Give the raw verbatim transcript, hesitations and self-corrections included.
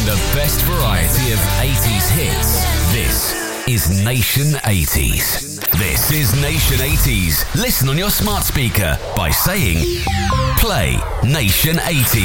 the best variety of eighties hits. This is Nation eighties. This is Nation eighties. Listen on your smart speaker by saying, play Nation eighties.